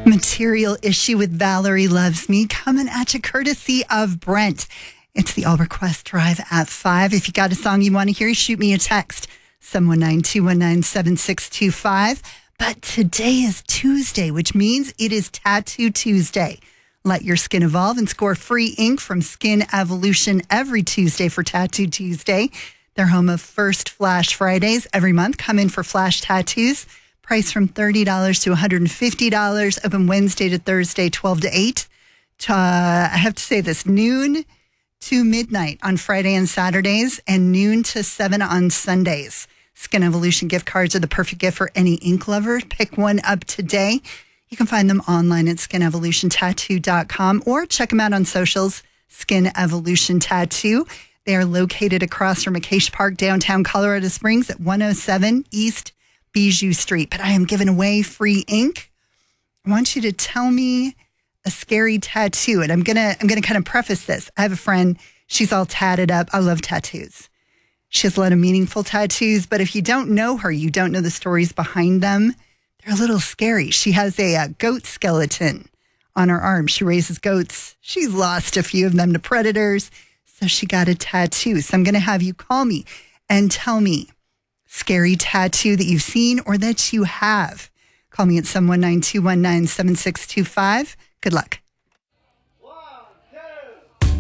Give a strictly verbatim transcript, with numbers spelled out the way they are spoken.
Material Issue with Valerie Loves Me, coming at you courtesy of Brent. It's the All Request Drive at five. If you got a song you want to hear, shoot me a text, seven one nine, two one nine, seven six two five. But today is Tuesday, which means it is Tattoo Tuesday. Let your skin evolve and score free ink from Skin Evolution every Tuesday for Tattoo Tuesday. They're home of First Flash Fridays every month. Come in for flash tattoos. Price from thirty dollars to one hundred fifty dollars. Open Wednesday to Thursday, twelve to eight. Uh, I have to say this, noon to midnight on Friday and Saturdays, and noon to seven on Sundays. Skin Evolution gift cards are the perfect gift for any ink lover. Pick one up today. You can find them online at skin evolution tattoo dot com or check them out on socials, Skin Evolution Tattoo. They are located across from Acacia Park, downtown Colorado Springs at one oh seven East Bijou Street. But I am giving away free ink. I want you to tell me a scary tattoo. And I'm going to I'm gonna kind of preface this. I have a friend. She's all tatted up. I love tattoos. She has a lot of meaningful tattoos. But if you don't know her, you don't know the stories behind them. They're a little scary. She has a, a goat skeleton on her arm. She raises goats. She's lost a few of them to predators. So she got a tattoo. So I'm going to have you call me and tell me scary tattoo that you've seen or that you have. Call me at seven one nine, two one nine, seven six two five. Good luck.